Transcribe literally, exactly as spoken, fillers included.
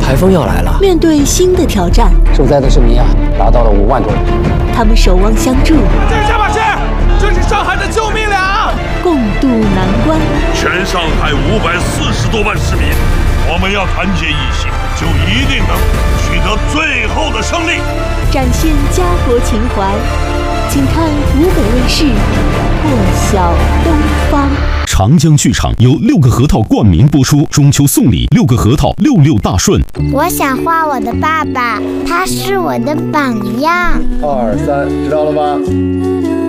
台风要来了， 面对新的挑战， 受灾的市民啊，达到了五万多人。 他们守望相助， 这是加把事，这是上海的救命粮， 共度难关。 全上海五百四十多万市民，我们要团结一心，就一定能取得最后的胜利。 展现家国情怀，请看湖北卫视《破晓东方》。 长江剧场由六个核桃冠名播出，中秋送礼，六个核桃，六六大顺。 我想画我的爸爸，他是我的榜样。 二三，知道了吧？